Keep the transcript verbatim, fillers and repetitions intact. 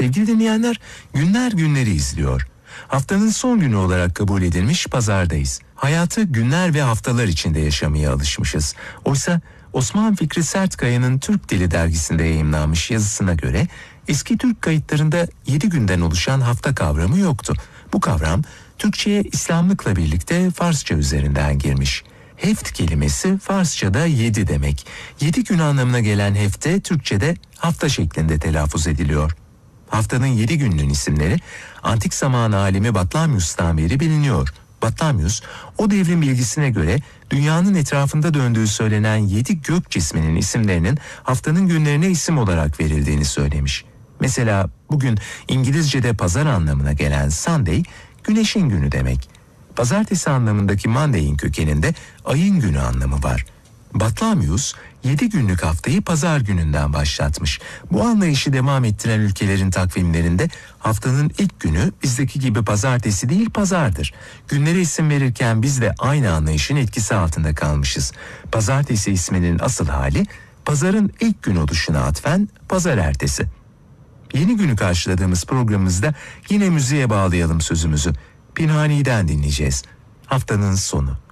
Sevgili dinleyenler, günler günleri izliyor. Haftanın son günü olarak kabul edilmiş pazardayız. Hayatı günler ve haftalar içinde yaşamaya alışmışız. Oysa Osman Fikri Sertkaya'nın Türk Dili dergisinde yayımlanmış yazısına göre eski Türk kayıtlarında yedi günden oluşan hafta kavramı yoktu. Bu kavram Türkçe'ye İslamlıkla birlikte Farsça üzerinden girmiş. Heft kelimesi Farsça'da yedi demek. Yedi gün anlamına gelen hefte Türkçe'de hafta şeklinde telaffuz ediliyor. Haftanın yedi gününün isimleri antik zaman alimi Batlamyus'tan beri biliniyor. Batlamyus, o devrin bilgisine göre dünyanın etrafında döndüğü söylenen yedi gök cisminin isimlerinin haftanın günlerine isim olarak verildiğini söylemiş. Mesela bugün İngilizce'de pazar anlamına gelen Sunday, güneşin günü demek. Pazartesi anlamındaki Monday'in kökeninde ayın günü anlamı var. Batlamyus, yedi günlük haftayı pazar gününden başlatmış. Bu anlayışı devam ettiren ülkelerin takvimlerinde haftanın ilk günü bizdeki gibi pazartesi değil pazardır. Günlere isim verirken biz de aynı anlayışın etkisi altında kalmışız. Pazartesi isminin asıl hali, pazarın ilk gün oluşuna atfen pazar ertesi. Yeni günü karşıladığımız programımızda yine müziğe bağlayalım sözümüzü. Pinhani'den dinleyeceğiz. Haftanın sonu.